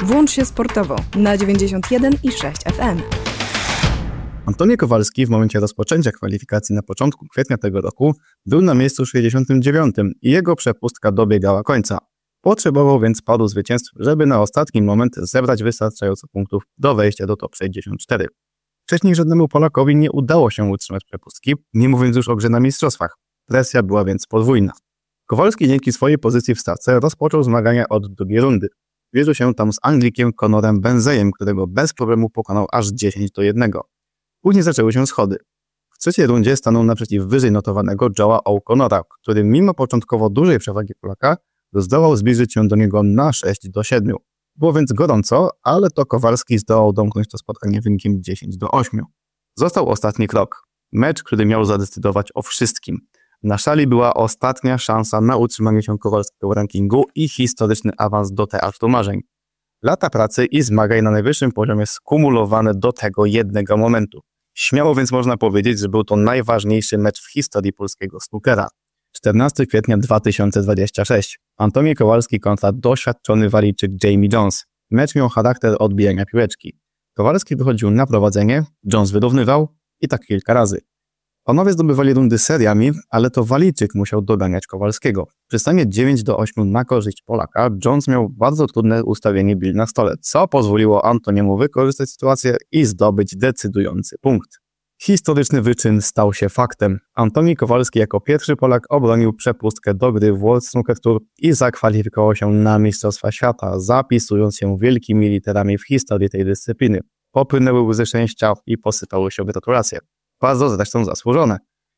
Włącz się sportowo na 91,6 FM. Antoni Kowalski w momencie rozpoczęcia kwalifikacji na początku kwietnia tego roku był na miejscu 69 i jego przepustka dobiegała końca. Potrzebował więc paru zwycięstw, żeby na ostatni moment zebrać wystarczająco punktów do wejścia do top 64. Wcześniej żadnemu Polakowi nie udało się utrzymać przepustki, nie mówiąc już o grze na mistrzostwach. Presja była więc podwójna. Kowalski dzięki swojej pozycji w stawce rozpoczął zmagania od drugiej rundy. Mierzył się tam z Anglikiem Conorem Benzejem, którego bez problemu pokonał aż 10-1. Później zaczęły się schody. W trzeciej rundzie stanął naprzeciw wyżej notowanego Joe'a O'Connora, który mimo początkowo dużej przewagi Polaka zdołał zbliżyć się do niego na 6-7. Było więc gorąco, ale to Kowalski zdołał domknąć to spotkanie wynikiem 10-8. Został ostatni krok. Mecz, który miał zadecydować o wszystkim. Na szali była ostatnia szansa na utrzymanie się Kowalskiego w rankingu i historyczny awans do Teatru Marzeń. Lata pracy i zmagań na najwyższym poziomie skumulowane do tego jednego momentu. Śmiało więc można powiedzieć, że był to najważniejszy mecz w historii polskiego snookera. 14 kwietnia 2026. Antoni Kowalski kontra doświadczony Walijczyk Jamie Jones. Mecz miał charakter odbijania piłeczki. Kowalski wychodził na prowadzenie, Jones wyrównywał i tak kilka razy. Panowie zdobywali rundy seriami, ale to Walijczyk musiał doganiać Kowalskiego. Przy stanie 9-8 na korzyść Polaka, Jones miał bardzo trudne ustawienie bill na stole, co pozwoliło Antoniemu wykorzystać sytuację i zdobyć decydujący punkt. Historyczny wyczyn stał się faktem. Antoni Kowalski jako pierwszy Polak obronił przepustkę do gry w World Snooker Tour i zakwalifikował się na Mistrzostwa Świata, zapisując się wielkimi literami w historii tej dyscypliny. Popłynęły łzy szczęścia i posypały się gratulacje. Bardzo zresztą zasłużone.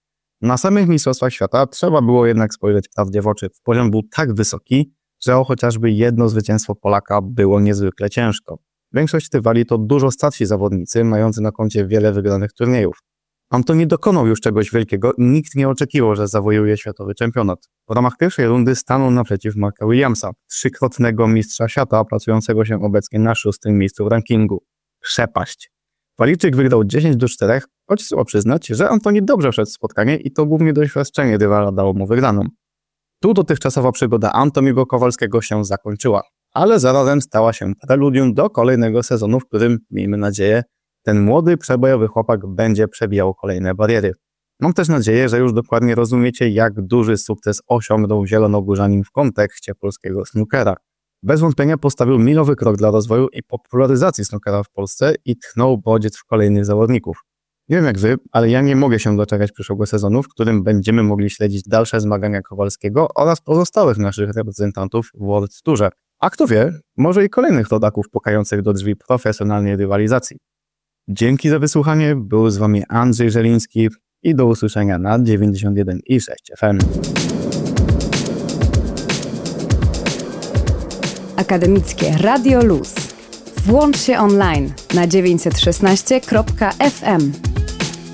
Na samych Mistrzostwach Świata trzeba było jednak spojrzeć prawdzie w oczy. Poziom był tak wysoki, że o chociażby jedno zwycięstwo Polaka było niezwykle ciężko. Większość rywali to dużo starsi zawodnicy, mający na koncie wiele wygranych turniejów. Antoni dokonał już czegoś wielkiego i nikt nie oczekiwał, że zawojuje światowy czempionat. W ramach pierwszej rundy stanął naprzeciw Marka Williamsa, trzykrotnego mistrza świata, pracującego się obecnie na 6. miejscu w rankingu. Przepaść. Walijczyk wygrał 10-4, choć trzeba przyznać, że Antoni dobrze wszedł w spotkanie i to głównie doświadczenie rywala dało mu wygraną. Tu dotychczasowa przygoda Antoniego Kowalskiego się zakończyła, ale zarazem stała się preludium do kolejnego sezonu, w którym, miejmy nadzieję, ten młody, przebojowy chłopak będzie przebijał kolejne bariery. Mam też nadzieję, że już dokładnie rozumiecie, jak duży sukces osiągnął zielonogórzanin w kontekście polskiego snookera. Bez wątpienia postawił milowy krok dla rozwoju i popularyzacji snookera w Polsce i tchnął bodziec w kolejnych zawodników. Nie wiem jak wy, ale ja nie mogę się doczekać przyszłego sezonu, w którym będziemy mogli śledzić dalsze zmagania Kowalskiego oraz pozostałych naszych reprezentantów w World Tourze. A kto wie, może i kolejnych rodaków pukających do drzwi profesjonalnej rywalizacji. Dzięki za wysłuchanie, był z wami Andrzej Żeliński i do usłyszenia na 91,6 FM. Akademickie Radio Luz. Włącz się online na 916.fm.